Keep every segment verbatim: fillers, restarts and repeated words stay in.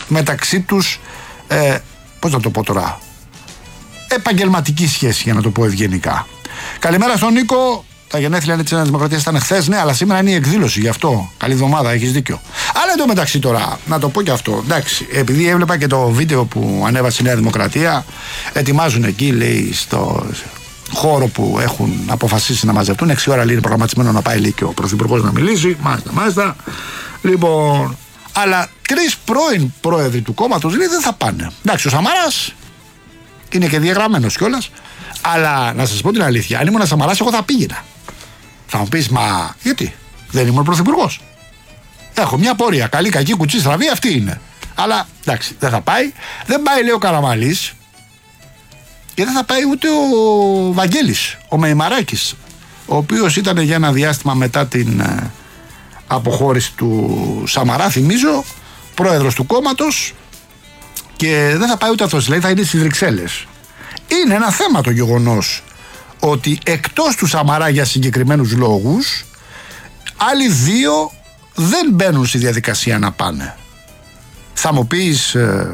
μεταξύ τους, ε, πώς να το πω τώρα, επαγγελματική σχέση, για να το πω ευγενικά. Καλημέρα στον Νίκο. Τα γενέθλια της Νέας Δημοκρατίας ήταν χθες, ναι, αλλά σήμερα είναι η εκδήλωση, γι' αυτό. Καλή εβδομάδα, έχεις δίκιο. Αλλά εντωμεταξύ τώρα, να το πω και αυτό. Εντάξει, επειδή έβλεπα και το βίντεο που ανέβασε η Νέα Δημοκρατία, ετοιμάζουν εκεί, λέει, στο χώρο που έχουν αποφασίσει να μαζευτούν. έξι ώρα λέει είναι προγραμματισμένο να πάει, λέει, και ο Πρωθυπουργός να μιλήσει. Μάλιστα, μάλιστα. Λοιπόν, αλλά τρεις πρώην πρόεδροι του κόμματος, λέει, δεν θα πάνε. Εντάξει, ο Σαμαράς είναι και διαγραμμένος κιόλας. Αλλά να σας πω την αλήθεια, αν ήμουν Σαμαράς, εγώ θα πήγαινα. Θα μου πεις, μα γιατί, δεν ήμουν πρωθυπουργός. Έχω μια πορεία. Καλή, κακή, κουτσή, στραβή, αυτή είναι. Αλλά εντάξει, δεν θα πάει. Δεν πάει, λέει, ο Καραμαλής. Και δεν θα πάει ούτε ο Βαγγέλης, ο Μεϊμαράκης, ο οποίος ήταν για ένα διάστημα μετά την ε, αποχώρηση του Σαμαρά, θυμίζω, πρόεδρος του κόμματος. Και δεν θα πάει ούτε αυτός, λέει, θα είναι στις Βρυξέλλες. Είναι ένα θέμα το γεγονός ότι εκτός του Σαμαρά για συγκεκριμένους λόγους, άλλοι δύο δεν μπαίνουν στη διαδικασία να πάνε. Θα μου πεις, ε,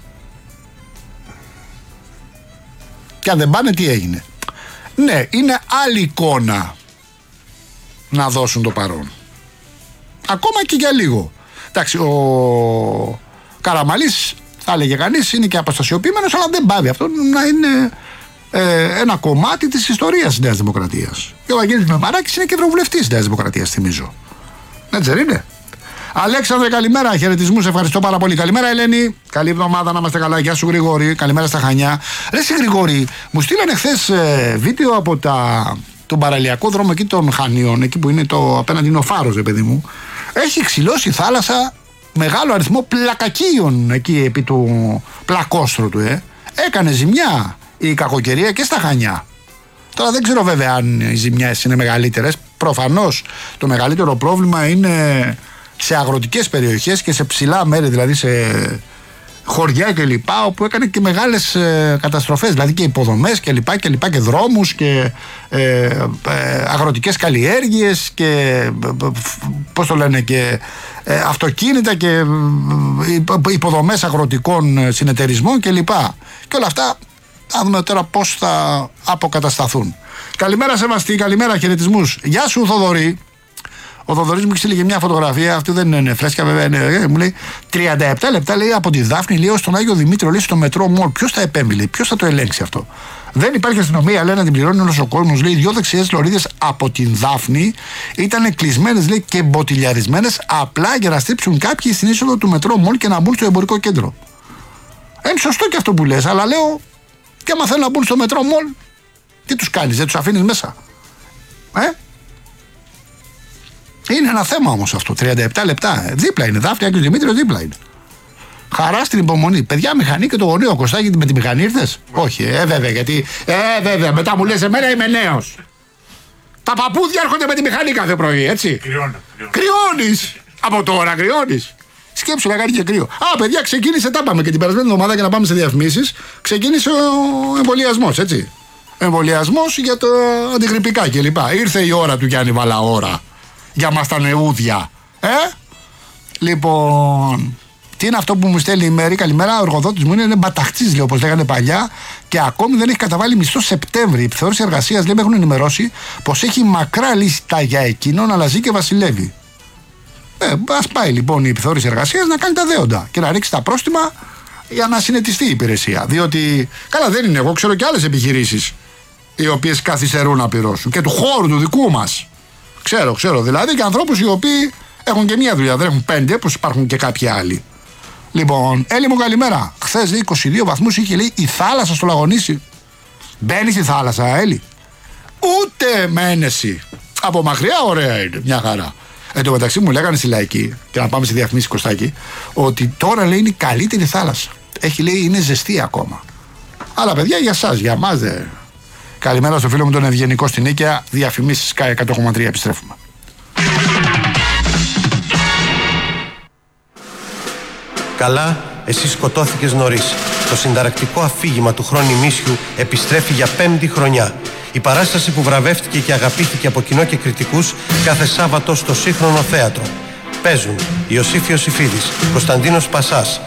και αν δεν πάνε, τι έγινε? Ναι, είναι άλλη εικόνα να δώσουν το παρόν. Ακόμα και για λίγο. Εντάξει, ο Καραμαλής, θα έλεγε κανείς, είναι και αποστασιοποιημένος, αλλά δεν πάβει αυτό να είναι ε, ένα κομμάτι της ιστορίας της Νέας Δημοκρατίας. Και ο Βαγγέλης Μεϊμαράκης είναι και ευρωβουλευτής της Νέας Δημοκρατίας, θυμίζω. Έτσι δεν είναι? Αλέξανδρε, καλημέρα, χαιρετισμούς, ευχαριστώ πάρα πολύ. Καλημέρα, Ελένη. Καλή εβδομάδα, να είμαστε καλά. Γεια σου, Γρηγόρη. Καλημέρα στα Χανιά. Ρε εσύ, Γρηγόρη, μου στείλανε χθες ε, βίντεο από τα, τον παραλιακό δρόμο εκεί των Χανίων, εκεί που είναι το απέναντι είναι ο Φάρος, ρε παιδί μου. Έχει ξυλώσει η θάλασσα, μεγάλο αριθμό πλακακίων εκεί επί του πλακόστρου του. Ε. Έκανε ζημιά η κακοκαιρία και στα Χανιά. Τώρα δεν ξέρω βέβαια αν οι ζημιές είναι μεγαλύτερες. Προφανώς το μεγαλύτερο πρόβλημα είναι σε αγροτικές περιοχές και σε ψηλά μέρη, δηλαδή σε χωριά και λοιπά, όπου έκανε και μεγάλες ε, καταστροφές, δηλαδή και υποδομές και λοιπά και λοιπά και δρόμους και ε, ε, αγροτικές καλλιέργειες και ε, πώς το λένε και ε, αυτοκίνητα και ε, υποδομές αγροτικών συνεταιρισμών και λοιπά. Και όλα αυτά θα δούμε τώρα πώς θα αποκατασταθούν. Καλημέρα Σεβαστή, καλημέρα, χαιρετισμούς. Γεια σου Θοδωρή. Ο Θοδωρής μου ξύλιγε μια φωτογραφία, αυτή δεν είναι φρέσκια βέβαια, είναι, μου λέει τριάντα επτά λεπτά, λέει, από τη Δάφνη, λέει, ως τον Άγιο Δημήτριο, λέει, στο μετρό Μολ. Ποιος θα επέμβει, ποιος θα το ελέγξει αυτό? Δεν υπάρχει αστυνομία, λέει, να την πληρώνει όλος ο κόσμος. Λέει, δύο δεξιές λωρίδες από την Δάφνη ήταν κλεισμένες, λέει, και μποτιλιαρισμένες απλά για να στρίψουν κάποιοι στην είσοδο του μετρό Μολ και να μπουν στο εμπορικό κέντρο. Είναι σωστό και αυτό που λες, αλλά λέω, και άμα θέλουν να μπουν στο μετρό Μολ, τι τους κάνεις, δεν τους αφήνεις μέσα? Ε? Είναι ένα θέμα όμως αυτό. τριάντα επτά λεπτά. Δίπλα είναι. Δάφνη, Άγιος Δημήτριος, δίπλα είναι. Χαρά στην υπομονή. Παιδιά, μηχανή και το γονείο Κωστάκη, με τη μηχανή ήρθες? Όχι, ε, βέβαια, γιατί. Ε, βέβαια, μετά μου λες, εμένα είμαι νέος. Τα παππούδια έρχονται με τη μηχανή κάθε πρωί, έτσι. Κρυώνω. Κρυώνεις. Από τώρα κρυώνεις. Σκέψου να κάνει και κρύο. Α, παιδιά, ξεκίνησε, τα πάμε και την περασμένη εβδομάδα για να πάμε σε διαφημίσεις. Ξεκίνησε ο εμβολιασμός, έτσι. Εμβολιασμός για το αντιγρυπικά κλπ. Ήρθε η ώρα του Γιάννη Βαλαώρα. Για μας τα νεούδια. Ε? Λοιπόν, τι είναι αυτό που μου στέλνει η Μέρη? Καλημέρα, ο εργοδότης μου είναι μπαταχτσής, λέει, όπως λέγανε παλιά, και ακόμη δεν έχει καταβάλει μισθό Σεπτέμβρη. Η επιθεώρηση εργασίας, λέει, με έχουν ενημερώσει πως έχει μακρά λίστα για εκείνον, αλλά ζει και βασιλεύει. Ε, ας πάει λοιπόν η επιθεώρηση εργασίας να κάνει τα δέοντα και να ρίξει τα πρόστιμα για να συνετιστεί η υπηρεσία. Διότι, καλά, δεν είναι, εγώ ξέρω και άλλες επιχειρήσεις οι οποίες καθυστερούν να πληρώσουν και του χώρου του δικού μας. Ξέρω, ξέρω, δηλαδή και ανθρώπους οι οποίοι έχουν και μία δουλειά, δεν έχουν πέντε, όπως υπάρχουν και κάποιοι άλλοι. Λοιπόν, Έλλη μου, καλημέρα. Χθες είκοσι δύο βαθμούς είχε, λέει, η θάλασσα στο Λαγονήσι. Μπαίνεις στη θάλασσα, Έλλη? Ούτε μένεση. Από μακριά ωραία είναι, μια χαρά. Εν τω μεταξύ μου λέγανε στη Λαϊκή, και να πάμε στη διαφημίση Κωστάκη, ότι τώρα, λέει, είναι η καλύτερη θάλασσα. Έχει, λέει, είναι ζεστή ακόμα. Αλλά παιδιά, για εσάς, για εμάς δεν. Καλημέρα στο φίλο μου τον Ευγενικό στην Νίκαια. Διαφημίσεις ΚΑΕ εκατό κόμμα τρία, επιστρέφουμε. Καλά, εσύ σκοτώθηκες νωρίς. Το συνταρακτικό αφήγημα του χρόνου ημίσιου επιστρέφει για πέμπτη χρονιά. Η παράσταση που βραβεύτηκε και αγαπήθηκε από κοινό και κριτικούς κάθε Σάββατο στο Σύγχρονο Θέατρο. Παίζουν Ιωσήφιος Ιφίδης, Κωνσταντίνος Πασάς,